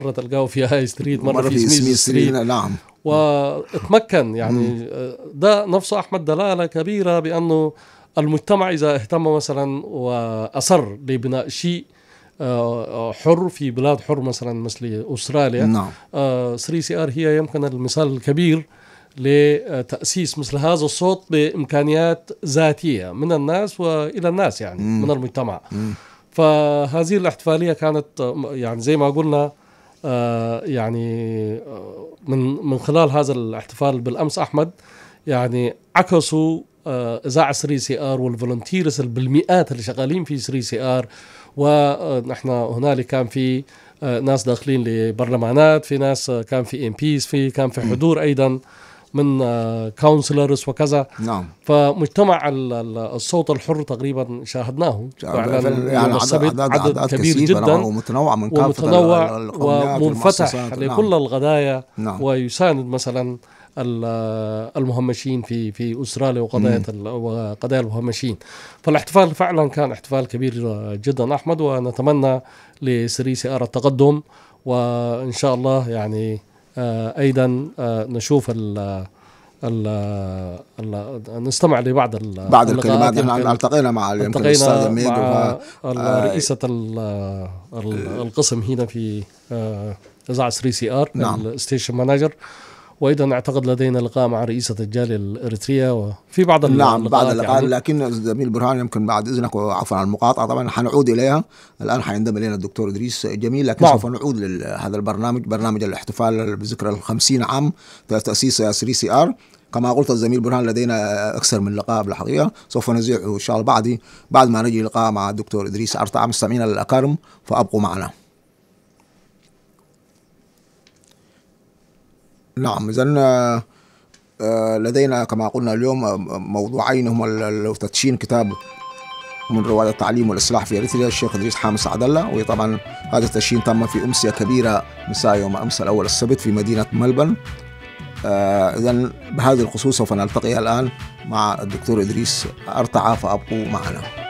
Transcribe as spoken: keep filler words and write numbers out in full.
مرة تلقاه في هاي ستريت، مرة, مرة في في سميث سميث ستريت. ستريت. نعم. واتمكن يعني ده نفسه أحمد دلالة كبيرة بأنه المجتمع إذا اهتم مثلا وأصر لبناء شيء حر في بلاد حر مثلا مثل أستراليا. نعم. ثري سي آر هي يمكن المثال الكبير لتأسيس مثل هذا الصوت بإمكانيات ذاتية من الناس وإلى الناس يعني م. من المجتمع. م. فهذه الاحتفالية كانت يعني زي ما قلنا يعني من من خلال هذا الاحتفال بالأمس أحمد يعني عكسوا إذاعة ثري سي آر والفولنتيرز بالمئات اللي شغالين في ثري سي آر. ونحن هنالك كان في ناس داخلين لبرلمانات، في ناس كان في ام بيز، في كان في حضور ايضا من كونسلرز وكذا. نعم. فمجتمع الصوت الحر تقريبا شاهدناه يعني عدد, عدد, عدد كبير جدا ومتنوع من كافة ومتنوع القوميات ومنفتح لكل نعم. القضايا. نعم. ويساند مثلا المهمشين في في استراليا وقضايا وقضايا المهمشين. فالاحتفال فعلا كان احتفال كبير جدا أحمد، ونتمنى لثري سي آر التقدم، وإن شاء الله يعني أيضا نشوف ال ال ال نستمع لبعض بعض الكلمات. نحن التقينا مع التقينا مع رئيسة القسم هنا في إذاعة ثري سي آر. نعم. الستيشن مانجر. وأيضا أعتقد لدينا لقاء مع رئيسة الجالية الإريترية وفي بعض اللقاءات. نعم بعض اللقاءات يعني. لكن الزميل برهان يمكن بعد إذنك وعفوا عن المقاطعة طبعا حنعود إليها الآن. حينضم إلينا الدكتور إدريس جميل، لكن نعم. سوف نعود لهذا البرنامج، برنامج الاحتفال بذكرى الخمسين عام تأسيس ثري سي آر. كما قلت الزميل برهان لدينا أكثر من لقاء بالحقيقة، سوف نذيعه إن شاء الله بعد بعد ما نجي لقاء مع الدكتور إدريس أرتع. مستمعينا الأكارم فأبقوا معنا. نعم. إذن لدينا كما قلنا اليوم موضوعين هما تدشين كتاب من رواد التعليم والإصلاح في إريتريا الشيخ إدريس حامد سعد الله. وطبعا هذا التدشين تم في أمسية كبيرة مساء يوم أمس الأول السبت في مدينة ملبن. إذن بهذا الخصوص سوف نلتقي الآن مع الدكتور إدريس أرتع، فأبقوا معنا.